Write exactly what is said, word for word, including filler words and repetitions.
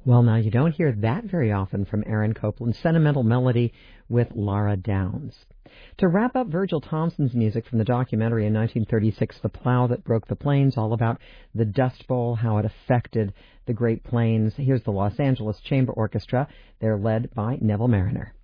Well, now you don't hear that very often from Aaron Copland. Sentimental Melody with Lara Downs. To wrap up Virgil Thompson's music from the documentary in nineteen thirty-six, The Plow That Broke the Plains, all about the Dust Bowl, how it affected the Great Plains. Here's the Los Angeles Chamber Orchestra. They're led by Neville Mariner.